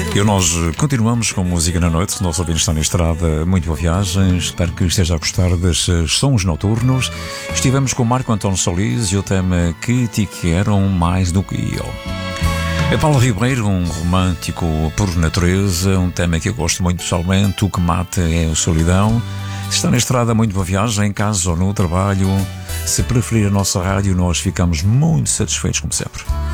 E nós continuamos com música na noite. Nosso ouvinte está na estrada. Muito boa viagem. Espero que esteja a gostar desses sons noturnos. Estivemos com Marco António Solis e o tema Que Te Quero Mais Do Que Eu. É Paulo Ribeiro, um romântico por natureza, um tema que eu gosto muito pessoalmente. O que mata é a solidão. Se está na estrada, muito boa viagem, em casa ou no trabalho. Se preferir a nossa rádio, nós ficamos muito satisfeitos, como sempre.